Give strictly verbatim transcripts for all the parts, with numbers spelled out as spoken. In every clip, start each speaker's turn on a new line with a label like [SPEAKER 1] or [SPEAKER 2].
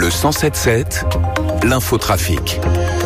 [SPEAKER 1] Le cent sept sept, l'infotrafic.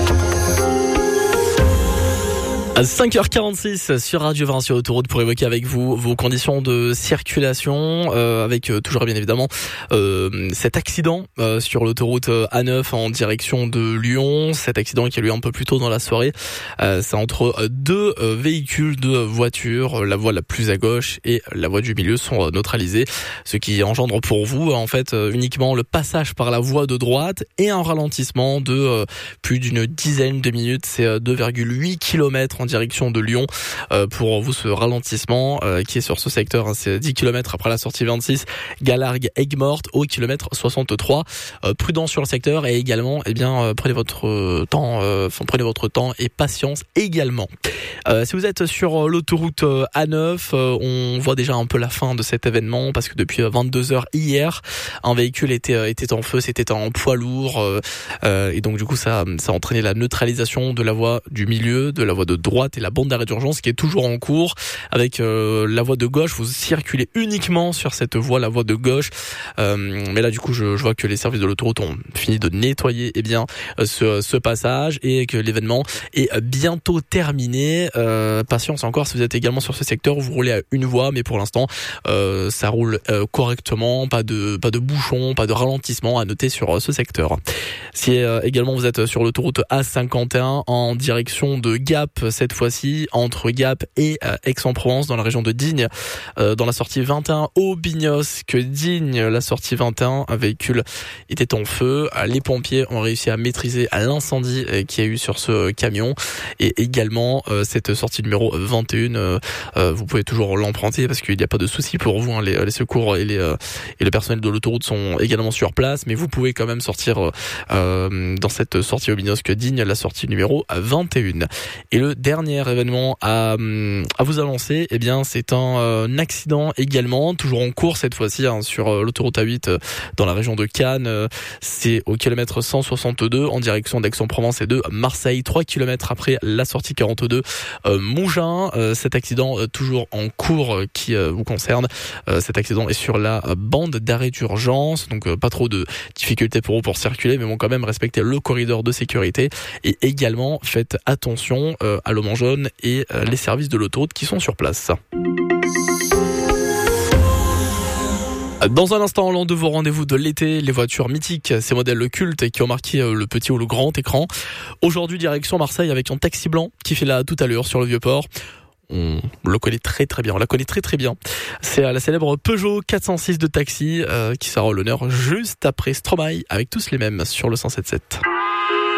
[SPEAKER 2] À cinq heures quarante-six sur Radio vingt sur Autoroute pour évoquer avec vous vos conditions de circulation euh, avec euh, toujours bien évidemment euh, cet accident euh, sur l'autoroute A neuf en direction de Lyon. Cet accident qui a eu lieu un peu plus tôt dans la soirée. Euh, c'est entre deux euh, véhicules, deux voitures. La voie la plus à gauche et la voie du milieu sont euh, neutralisées. Ce qui engendre pour vous en fait euh, uniquement le passage par la voie de droite et un ralentissement de euh, plus d'une dizaine de minutes. C'est euh, deux virgule huit kilomètres en direction de Lyon. Euh, pour vous, ce ralentissement euh, qui est sur ce secteur, hein, c'est dix kilomètres après la sortie vingt-six, Galargues Aigues-Mortes au kilomètre soixante-trois. Euh, prudence sur le secteur et également, eh bien, euh, prenez votre temps, euh, enfin, prenez votre temps et patience également. Euh, si vous êtes sur l'autoroute A neuf, euh, on voit déjà un peu la fin de cet événement parce que depuis vingt-deux heures hier, un véhicule était était en feu, c'était un poids lourd euh, euh, et donc du coup ça ça a entraîné la neutralisation de la voie du milieu, de la voie de droite et la bande d'arrêt d'urgence qui est toujours en cours. Avec euh, la voie de gauche, vous circulez uniquement sur cette voie, la voie de gauche. Euh, mais là, du coup, je, je vois que les services de l'autoroute ont fini de nettoyer eh bien ce, ce passage et que l'événement est bientôt terminé. Euh, patience encore si vous êtes également sur ce secteur où vous roulez à une voie, mais pour l'instant, euh, ça roule euh, correctement, pas de pas de bouchons, pas de ralentissement à noter sur euh, ce secteur. Si euh, également vous êtes sur l'autoroute A cinquante et un en direction de Gap, cette fois-ci entre Gap et euh, Aix-en-Provence dans la région de Digne, euh, dans la sortie vingt et un au Bignos, que Digne, la sortie vingt et un, un véhicule était en feu. Les pompiers ont réussi à maîtriser l'incendie qu'il y a eu sur ce camion et également euh, cette sortie numéro vingt et un, euh, euh, vous pouvez toujours l'emprunter parce qu'il n'y a pas de souci pour vous, hein, les, les secours et, les, euh, et le personnel de l'autoroute sont également sur place, mais vous pouvez quand même sortir euh, dans cette sortie au Bignos que Digne, la sortie numéro vingt et un. Et le dernier événement à, à vous annoncer, eh bien, c'est un, un accident également, toujours en cours cette fois-ci hein, sur l'autoroute A huit dans la région de Cannes. C'est au kilomètre cent soixante-deux en direction d'Aix-en-Provence et de Marseille, trois kilomètres après la sortie quarante-deux euh, Mougins. Euh, cet accident euh, toujours en cours euh, qui euh, vous concerne. Euh, cet accident est sur la bande d'arrêt d'urgence, donc euh, pas trop de difficultés pour vous pour circuler, mais bon quand même respecter le corridor de sécurité et également faites attention euh, à l'homme jaune et euh, les services de l'autoroute qui sont sur place. Dans un instant, l'un de vos rendez-vous de l'été, les voitures mythiques, ces modèles cultes qui ont marqué le petit ou le grand écran. Aujourd'hui, direction Marseille avec un taxi blanc qui fait la toute allure sur le Vieux-Port. On le connaît très très bien, on la connaît très très bien. C'est la célèbre Peugeot quatre cent six de taxi euh, qui sera à l'honneur juste après Stromae avec tous les mêmes sur le cent sept sept.